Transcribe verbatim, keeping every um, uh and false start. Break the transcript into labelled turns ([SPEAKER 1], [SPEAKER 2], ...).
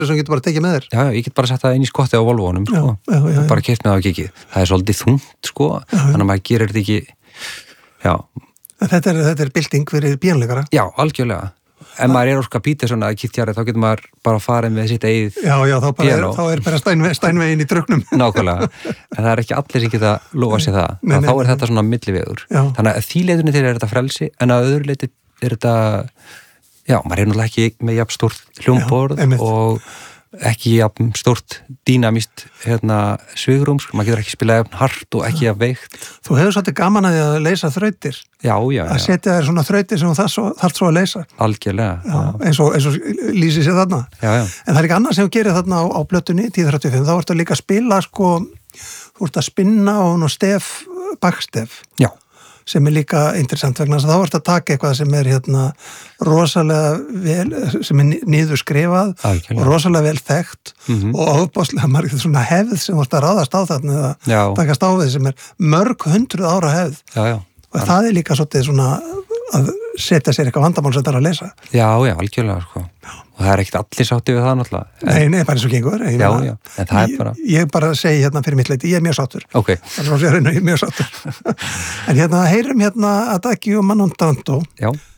[SPEAKER 1] sem getur bara tekið með þér.
[SPEAKER 2] Já, ég get bara sett það inn í skotti á Volvónum, sko.
[SPEAKER 1] Já, já, já, já.
[SPEAKER 2] Bara keypt með það á gigið. Það er svolítið þungt, sko, já, já. Þannig að maður gerir þetta ekki, já.
[SPEAKER 1] Þetta er, þetta er bylting fyrir píanleikara.
[SPEAKER 2] Já, algjörlega. Ef maður er orka Pítur svona að Keith þá getur maður bara farið með sitt eigið
[SPEAKER 1] já, já, þá, bara er, þá er bara stænve, stænvegin í druknum.
[SPEAKER 2] Nákvæmlega, en það er ekki allir sem geta lofa sér það,
[SPEAKER 1] nei, nei,
[SPEAKER 2] þá er
[SPEAKER 1] nei.
[SPEAKER 2] þetta svona millivegur.
[SPEAKER 1] Já.
[SPEAKER 2] Þannig að því leitunni til er þetta frelsi, en að öðru leiti er þetta, já, maður er náttúrulega ekki með jafn stórt hljómborð
[SPEAKER 1] já,
[SPEAKER 2] og ekki jafn stórt dýnamíst hérna, svigrúms, maður getur ekki spilað jafn hart og ekki jafn veikt.
[SPEAKER 1] Þú hefur svolítið gaman að því að leysa þrautir.
[SPEAKER 2] Já, já, já.
[SPEAKER 1] Að setja þér svona þrautir sem þú þarft svo að leysa.
[SPEAKER 2] Algjörlega.
[SPEAKER 1] Já, já. Eins og, eins og lýsi sér þarna.
[SPEAKER 2] Já, já.
[SPEAKER 1] En það er ekki annað sem þú gerir þarna á, á plötunni tíu þrjátíu og fimm, þá ertu líka að spila sko, þú ert að spinna og hún og stef, bakstef.
[SPEAKER 2] Já.
[SPEAKER 1] Sem er líka interessant vegna þess að þá ertu að taka eitthvað sem er hérna rosalega vel, sem er niður skrifað
[SPEAKER 2] Alkjörlega.
[SPEAKER 1] Og rosalega vel þekkt mm-hmm. og ábáslega margir svona hefð sem þú ert að ráðast á þarna eða takast á við sem er mörg hundruð ára hefð
[SPEAKER 2] já, já.
[SPEAKER 1] Og það er líka svolítið svona að setja sér eitthvað vandamál sem það er að lesa.
[SPEAKER 2] Já, já, algjörlega, sko. Já. Og það er ekkert allir sátti við það náttúrulega. En...
[SPEAKER 1] Nei, nei, bara eins og gengur.
[SPEAKER 2] Já, meina, já, en það er bara...
[SPEAKER 1] Ég, ég bara segi hérna fyrir mitt leiti, ég er mjög sáttur.
[SPEAKER 2] Ok.
[SPEAKER 1] Það er svo sér hérna, ég er mjög sáttur. En hérna, heyrum hérna Adagio Manandando.
[SPEAKER 2] Já.